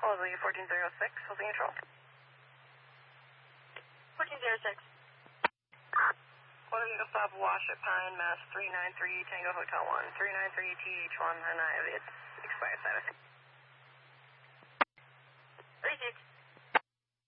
Leslie 14306, holding control. 1406. Quarter Eagle Stop, Wash at Pine, Mass 393 Tango Hotel 1. 393 TH1, and it's